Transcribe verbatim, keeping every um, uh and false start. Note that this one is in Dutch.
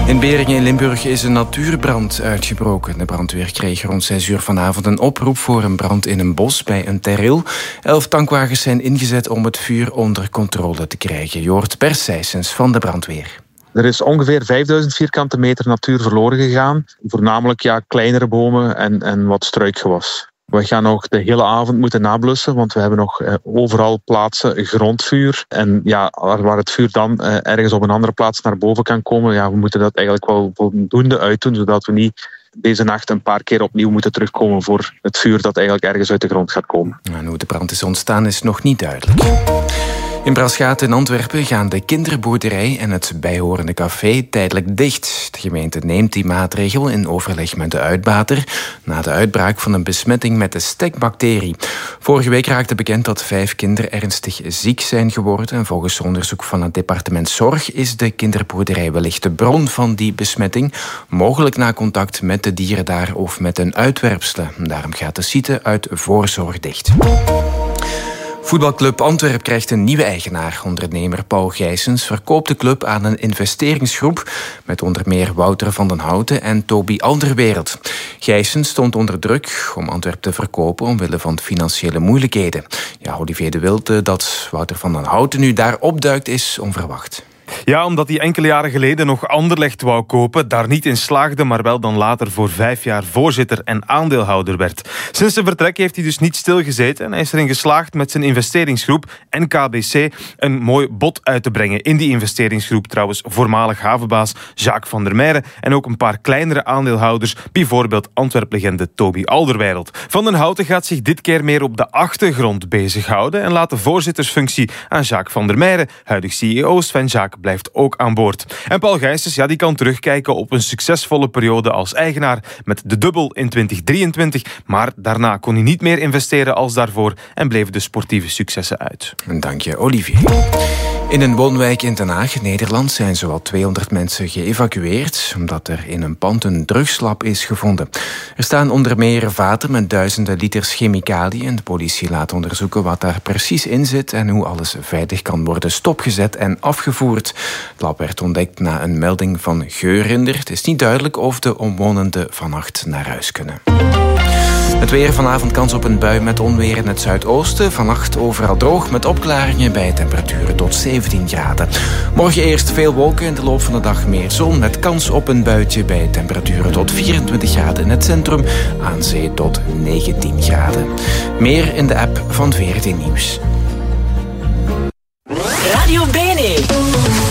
In Beringen in Limburg is een natuurbrand uitgebroken. De brandweer kreeg rond zes uur vanavond een oproep voor een brand in een bos bij een terril. Elf tankwagens zijn ingezet om het vuur onder controle te krijgen. Je hoort Per Sijsens van de brandweer. Er is ongeveer vijfduizend vierkante meter natuur verloren gegaan. Voornamelijk ja, kleinere bomen en, en wat struikgewas. We gaan nog de hele avond moeten nablussen, want we hebben nog eh, overal plaatsen grondvuur. En ja, waar het vuur dan eh, ergens op een andere plaats naar boven kan komen, ja, we moeten dat eigenlijk wel voldoende uitdoen, zodat we niet deze nacht een paar keer opnieuw moeten terugkomen voor het vuur dat eigenlijk ergens uit de grond gaat komen. En hoe de brand is ontstaan is nog niet duidelijk. In Braschaat in Antwerpen gaan de kinderboerderij en het bijhorende café tijdelijk dicht. De gemeente neemt die maatregel in overleg met de uitbater na de uitbraak van een besmetting met de stekbacterie. Vorige week raakte bekend dat vijf kinderen ernstig ziek zijn geworden. En volgens onderzoek van het departement Zorg is de kinderboerderij wellicht de bron van die besmetting. Mogelijk na contact met de dieren daar of met een uitwerpselen. Daarom gaat de site uit voorzorg dicht. Voetbalclub Antwerp krijgt een nieuwe eigenaar. Ondernemer Paul Gijsens verkoopt de club aan een investeringsgroep met onder meer Wouter van den Houten en Toby Alderweireld. Gijsens stond onder druk om Antwerp te verkopen omwille van financiële moeilijkheden. Ja, Olivier de Wilde, dat Wouter van den Houten nu daar opduikt, is onverwacht. Ja, omdat hij enkele jaren geleden nog Anderlecht wou kopen, daar niet in slaagde, maar wel dan later voor vijf jaar voorzitter en aandeelhouder werd. Sinds zijn vertrek heeft hij dus niet stilgezeten en hij is erin geslaagd met zijn investeringsgroep N K B C een mooi bod uit te brengen. In die investeringsgroep trouwens voormalig havenbaas Jacques van der Meijeren en ook een paar kleinere aandeelhouders, bijvoorbeeld Antwerp-legende Toby Alderweireld. Van den Houten gaat zich dit keer meer op de achtergrond bezighouden en laat de voorzittersfunctie aan Jacques van der Meijeren, huidig C E O Sven Jaak, blijft ook aan boord. En Paul Gijsens, ja, die kan terugkijken op een succesvolle periode als eigenaar met de dubbel in twintig drieëntwintig, maar daarna kon hij niet meer investeren als daarvoor en bleven de sportieve successen uit. Dank je, Olivier. In een woonwijk in Den Haag, Nederland, zijn zowat tweehonderd mensen geëvacueerd omdat er in een pand een drugslab is gevonden. Er staan onder meer vaten met duizenden liters chemicaliën en de politie laat onderzoeken wat daar precies in zit en hoe alles veilig kan worden stopgezet en afgevoerd. Het lab werd ontdekt na een melding van geurhinder. Het is niet duidelijk of de omwonenden vannacht naar huis kunnen. Het weer, vanavond kans op een bui met onweer in het zuidoosten. Vannacht overal droog met opklaringen bij temperaturen tot zeventien graden. Morgen eerst veel wolken, in de loop van de dag meer zon met kans op een buitje bij temperaturen tot vierentwintig graden in het centrum. Aan zee tot negentien graden. Meer in de app van V R T Nieuws. Radio Bene.